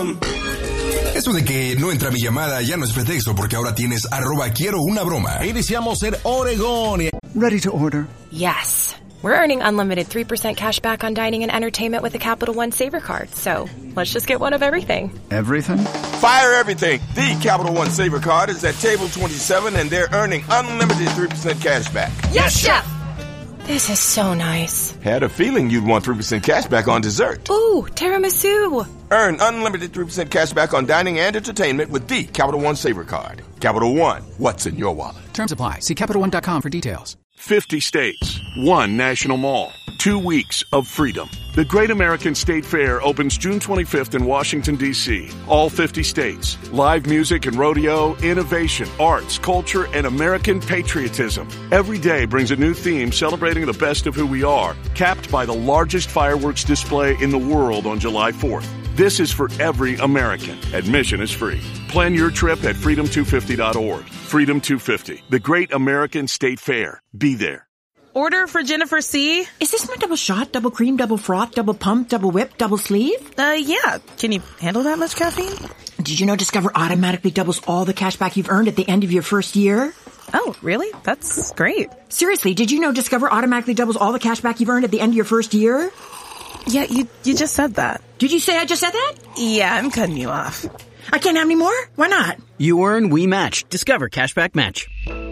Eso de que no entra mi llamada ya no es pretexto porque ahora tienes @QuieroUnaBroma. Iniciamos en Oregón. Ready to order. Yes. We're earning unlimited 3% cash back on dining and entertainment with the Capital One Saver Card. So let's just get one of everything. Everything? Fire everything. The Capital One Saver Card is at table 27 and they're earning unlimited 3% cash back. Yes, Chef! This is so nice. Had a feeling you'd want 3% cash back on dessert. Ooh, tiramisu. Earn unlimited 3% cash back on dining and entertainment with the Capital One Saver Card. Capital One, what's in your wallet? Terms apply. See CapitalOne.com for details. 50 states, one national mall, 2 weeks of freedom. The Great American State Fair opens June 25th in Washington, D.C. All 50 states. Live music and rodeo, innovation, arts, culture, and American patriotism. Every day brings a new theme celebrating the best of who we are, capped by the largest fireworks display in the world on July 4th. This is for every American. Admission is free. Plan your trip at freedom250.org. Freedom 250, the Great American State Fair. Be there. Order for Jennifer C. Is this my double shot, double cream, double froth, double pump, double whip, double sleeve? Yeah. Can you handle that much caffeine? Did you know Discover automatically doubles all the cash back you've earned at the end of your first year? Oh, really? That's great. Seriously, did you know Discover automatically doubles all the cash back you've earned at the end of your first year? Yeah, you just said that. Did you say I just said that? Yeah, I'm cutting you off. I can't have any more? Why not? You earn, we match. Discover Cashback Match.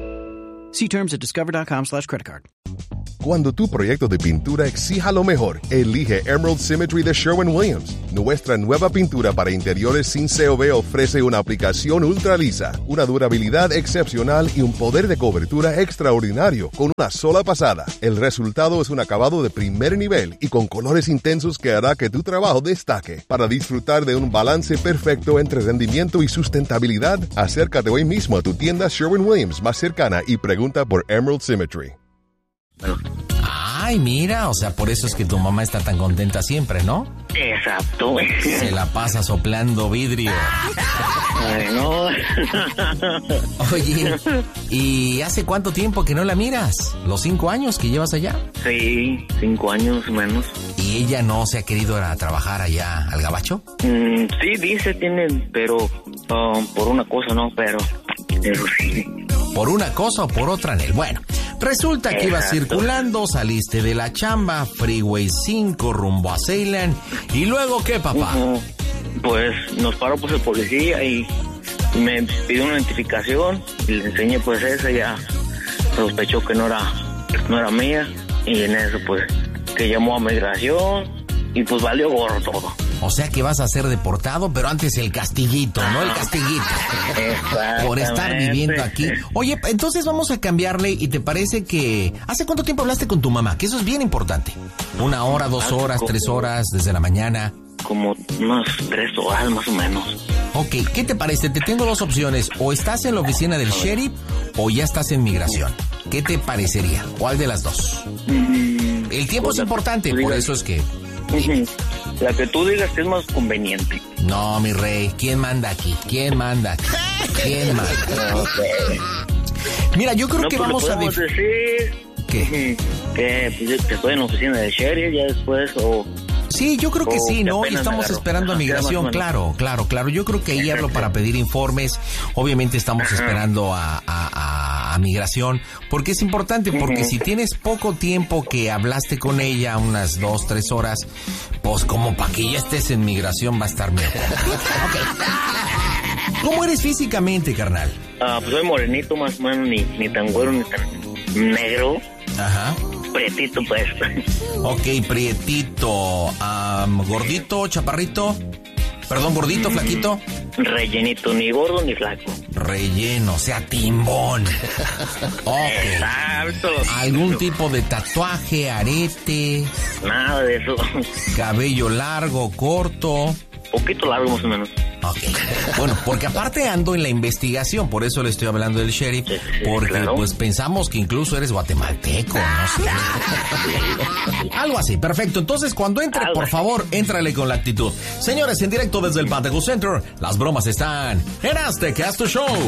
See terms at discover.com/creditcard. Cuando tu proyecto de pintura exija lo mejor, elige Emerald Symmetry de Sherwin-Williams. Nuestra nueva pintura para interiores sin COV ofrece una aplicación ultra lisa, una durabilidad excepcional y un poder de cobertura extraordinario con una sola pasada. El resultado es un acabado de primer nivel y con colores intensos que hará que tu trabajo destaque. Para disfrutar de un balance perfecto entre rendimiento y sustentabilidad, acércate hoy mismo a tu tienda Sherwin-Williams más cercana y pregunta por Emerald Symmetry. Ay, mira, o sea, por eso es que tu mamá está tan contenta siempre, ¿no? Exacto. Se la pasa soplando vidrio. No. Oye, ¿y hace cuánto tiempo que no la miras? ¿Los 5 años que llevas allá? Sí, 5 años menos. ¿Y ella no se ha querido ir a trabajar allá al gabacho? Sí, dice, pero por una cosa no, pero sí. ¿Por una cosa o por otra, Nel? Bueno, resulta que ibas circulando, saliste de la chamba, Freeway 5, rumbo a Ceylan, ¿y luego qué, papá? Pues nos paró pues el policía y me pidió una identificación y le enseñé pues esa, ya sospechó que no era mía y en eso pues que llamó a migración y pues valió gorro todo. O sea que vas a ser deportado, pero antes el castiguito, ¿no? El castiguito. Por estar viviendo aquí. Oye, entonces vamos a cambiarle y te parece que... ¿Hace cuánto tiempo hablaste con tu mamá? Que eso es bien importante. 1 hora, 2 horas, 3 horas, desde la mañana. Como unas 3 horas más o menos. Ok, ¿qué te parece? Te tengo 2 opciones. O estás en la oficina del sheriff o ya estás en migración. ¿Qué te parecería? ¿Cuál de las dos? El tiempo es importante, por eso es que... La que tú digas que es más conveniente. No, mi rey, ¿quién manda aquí? ¿Quién manda aquí? ¿Quién manda? No sé. Mira, yo creo que pues vamos a decir ¿qué? Que pues, que estoy en la oficina del sheriff ya después o... Sí, yo creo que sí, ¿no? Y estamos agarró. esperando a migración, claro. Yo creo que ahí hablo para pedir informes. Obviamente estamos esperando a migración, porque es importante, porque si tienes poco tiempo que hablaste con ella, unas 2, 3 horas, pues como para que ya estés en migración va a estar mejor. Okay. ¿Cómo eres físicamente, carnal? Pues soy morenito más o menos, ni tan güero ni tan negro. Ajá. Prietito, pues. Ok, prietito. ¿Gordito, chaparrito? Perdón, ¿gordito, flaquito? Rellenito, ni gordo ni flaco. Relleno, o sea, timbón. Okay. Exacto. ¿Algún tipo de tatuaje, arete? Nada de eso. ¿Cabello largo, corto? Poquito largo más o menos. Ok. Bueno, porque aparte ando en la investigación, por eso le estoy hablando del sheriff, porque claro, pues pensamos que incluso eres guatemalteco, no sé. Algo así, perfecto. Entonces, cuando entre, por favor, éntrale con la actitud. Señores, en directo desde el Pantego Center, las bromas están en Azteca Show.